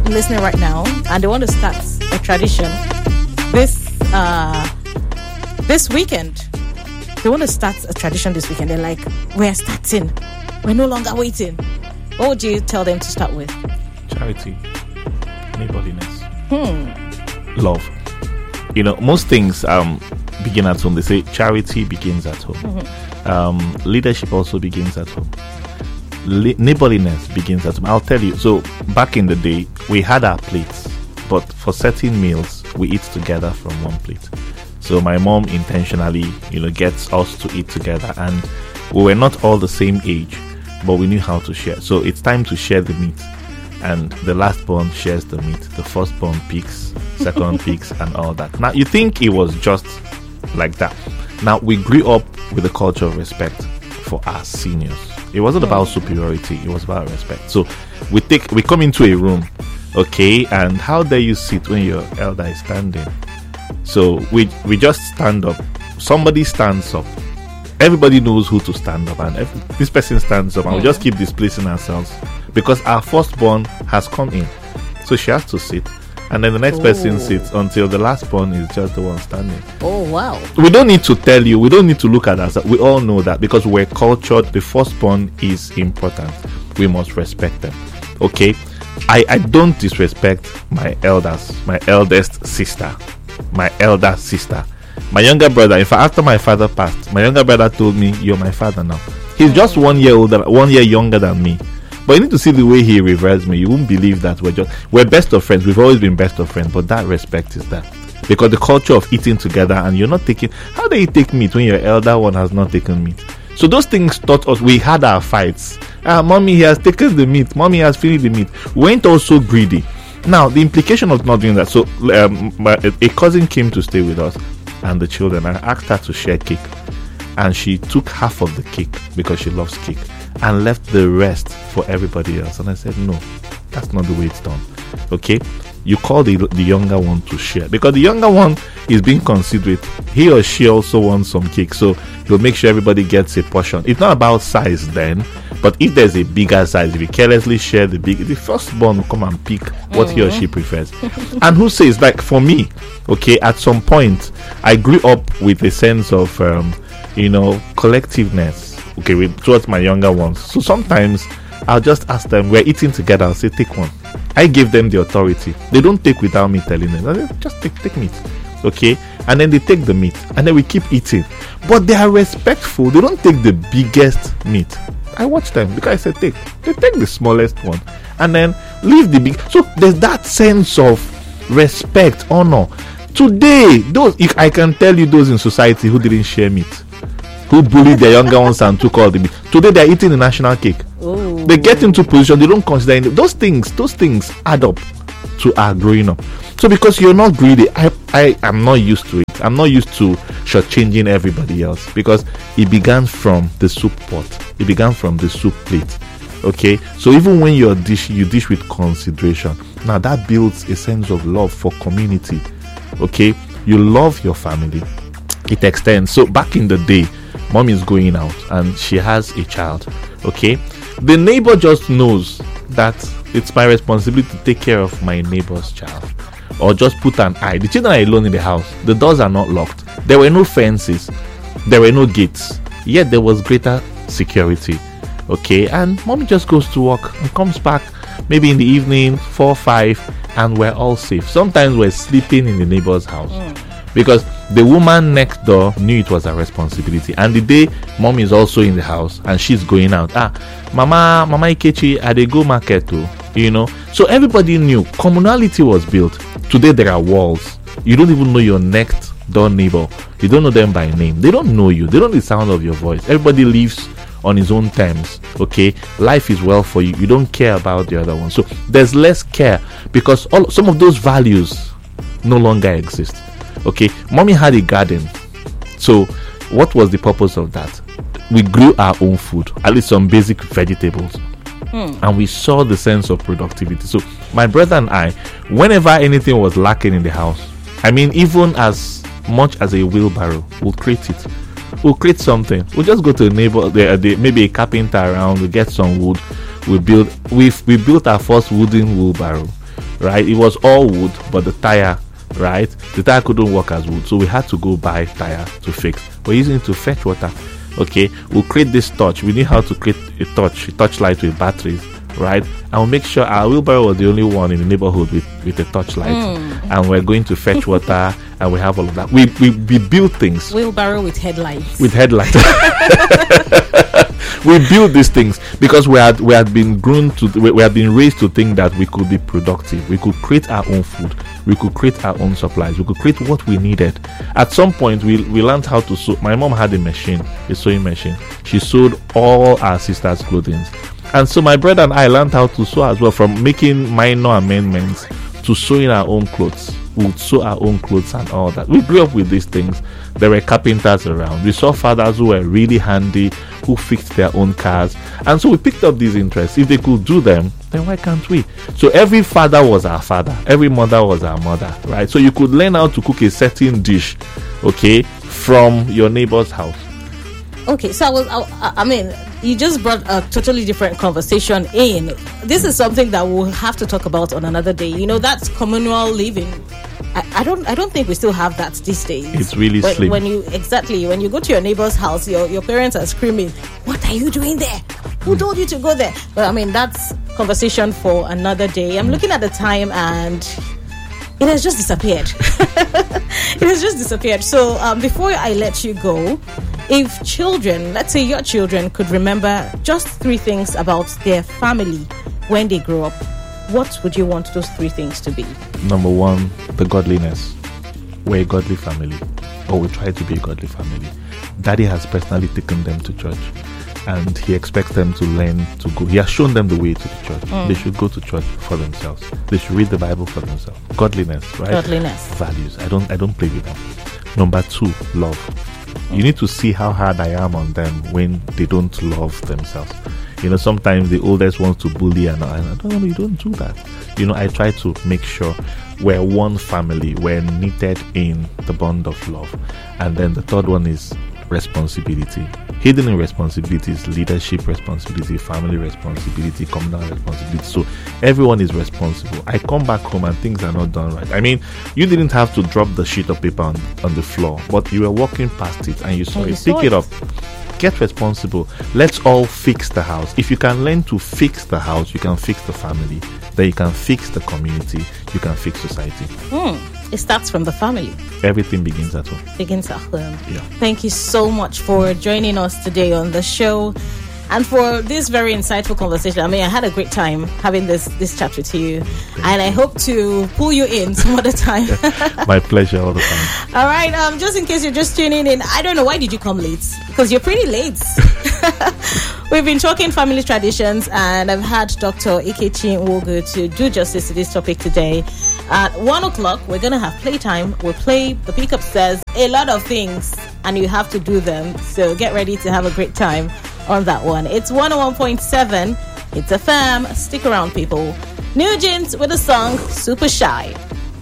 listening right now and they want to start a tradition this weekend. They want to start a tradition this weekend. They're like, we're starting. We're no longer waiting. What would you tell them to start with? Charity, neighborliness, love. You know, most things begin at home. They say charity begins at home. Leadership also begins at home. Neighborliness begins at home. I'll tell you. So back in the day, we had our plates, but for certain meals, we eat together from one plate. So my mom intentionally, gets us to eat together, and we were not all the same age, but we knew how to share. So it's time to share the meat, and the last born shares the meat. The first born picks, second picks, and all that. Now you think it was just like that. Now we grew up with a culture of respect for our seniors. It wasn't about superiority, it was about respect. So we come into a room, okay, and how dare you sit when your elder is standing? So we just stand up. Somebody stands up. Everybody knows who to stand up, and this person stands up, and we just keep displacing ourselves because our firstborn has come in. So she has to sit, and then the next person sits until the lastborn is just the one standing. Oh, wow. We don't need to tell you. We don't need to look at us. We all know that because we're cultured. The firstborn is important. We must respect them. Okay? I don't disrespect my elders, my eldest sister, my elder sister, my younger brother. In fact, after my father passed, my younger brother told me, "You're my father now." He's just 1 year older, 1 year younger than me. But you need to see the way he reveres me. You won't believe that we're best of friends. We've always been best of friends, but that respect is there. Because the culture of eating together, and you're not taking, how do you take meat when your elder one has not taken meat? So those things taught us. We had our fights. Mommy, he has taken the meat. Mommy has finished the meat. We weren't also greedy. Now, the implication of not doing that. So a cousin came to stay with us and the children. I asked her to share cake, and she took half of the cake because she loves cake and left the rest for everybody else. And I said, no, that's not the way it's done. Okay, you call the younger one to share, because the younger one is being considerate. He or she also wants some cake, so he'll make sure everybody gets a portion. It's not about size then, but if there's a bigger size, if you carelessly share the firstborn will come and pick what he or she prefers. And who says, like for me, okay, at some point I grew up with a sense of collectiveness, okay, towards my younger ones. So sometimes I'll just ask them, we're eating together, I'll say, take one. I give them the authority. They don't take without me telling them. I say, just take meat, okay? And then they take the meat, and then we keep eating. But they are respectful. They don't take the biggest meat. I watch them because I said take. They take the smallest one, and then leave the big. So there's that sense of respect, honor. Today, I can tell you those in society who didn't share meat, who bullied their younger ones and took all the meat. Today they are eating the national cake. Ooh. They get into position, they don't consider any, those things add up to our growing up. So because you're not greedy, I am not used to it. I'm not used to shortchanging everybody else, because it began from the soup pot. It began from the soup plate. Okay, so even when you dish with consideration. Now that builds a sense of love for community. Okay, you love your family. It extends. So back in the day, mom is going out and she has a child. Okay, the neighbor just knows that it's my responsibility to take care of my neighbor's child, or just put an eye. The children are alone in the house. The doors are not locked. There were no fences. There were no gates. Yet there was greater security. Okay, and mommy just goes to work and comes back maybe in the evening, 4 or 5, and we're all safe. Sometimes we're sleeping in the neighbor's house because the woman next door knew it was her responsibility. And the day mom is also in the house and she's going out, mama Ikechi, I dey go market too, so everybody knew. Communality was built. Today there are walls. You don't even know your next door neighbor. You don't know them by name. They don't know you. They don't know the sound of your voice. Everybody lives on his own terms. Okay, life is well for you. You don't care about the other one. So there's less care because some of those values no longer exist. Okay, mommy had a garden. So what was the purpose of that? We grew our own food, at least some basic vegetables, and we saw the sense of productivity. So my brother and I, whenever anything was lacking in the house, I mean, even as much as a wheelbarrow, we'll create it. We'll create something. We'll just go to a neighbor, maybe a carpenter around, we'll get some wood. We built our first wooden wheelbarrow. right? It was all wood, but the tire, right? The tire couldn't work as wood, so we had to go buy tire to fix. We're using it to fetch water. Okay, we'll create this torch. We knew how to create a torchlight with batteries, right? And we'll make sure our wheelbarrow was the only one in the neighborhood with a torchlight. And we're going to fetch water, and we have all of that. We build things. Wheelbarrow with headlights. With headlights. We build these things because we had been raised to think that we could be productive. We could create our own food. We could create our own supplies. We could create what we needed. At some point, we learned how to sew. My mom had a sewing machine. She sewed all our sisters' clothing. And so my brother and I learned how to sew as well, from making minor amendments to sewing our own clothes. We would sew our own clothes and all that. We grew up with these things. There were carpenters around. We saw fathers who were really handy, who fixed their own cars. And so we picked up these interests. If they could do them, then why can't we? So every father was our father. Every mother was our mother, right? So you could learn how to cook a certain dish, okay, from your neighbor's house. Okay, so I mean, you just brought a totally different conversation in. This is something that we'll have to talk about on another day. You know, that's communal living. I don't think we still have that these days. It's really slim. When you go to your neighbor's house, your parents are screaming, "What are you doing there? Who told you to go there?" But I mean, that's conversation for another day. I'm looking at the time and it has just disappeared. It has just disappeared. So before I let you go, if children, let's say your children, could remember just 3 things about their family when they grow up, what would you want those 3 things to be? Number 1, the godliness. We're a godly family, or we try to be a godly family. Daddy has personally taken them to church, and he expects them to learn to go. He has shown them the way to the church. They should go to church for themselves. They should read the Bible for themselves. Godliness, right? Godliness. Values. I don't play with them. Number 2, love. You need to see how hard I am on them when they don't love themselves. You know, sometimes the oldest wants to bully and you don't do that. You know, I try to make sure we're one family. We're knitted in the bond of love. And then the third one is responsibility. Hidden in responsibility is leadership responsibility, family responsibility, communal responsibility. So everyone is responsible. I come back home and things are not done right. I mean, you didn't have to drop the sheet of paper on the floor, but you were walking past it and you saw it. Pick it up. Get responsible. Let's all fix the house. If you can learn to fix the house, you can fix the family. Then you can fix the community. You can fix society. It starts from the family. Everything begins at home. Begins at home. Yeah. Thank you so much for joining us today on the show and for this very insightful conversation. I mean, I had a great time having this chat with you, and I hope to pull you in some other time. My pleasure all the time. All right. Just in case you're just tuning in, I don't know, why did you come late? Because you're pretty late. We've been talking family traditions, and I've had Dr. Ikechi Nwogu to do justice to this topic today. At 1 o'clock, we're going to have playtime. We'll play The Pickup Says a lot of things, and you have to do them. So get ready to have a great time on that one. It's 101.7. It's FM. Stick around, people. Nugent with the song Super Shy.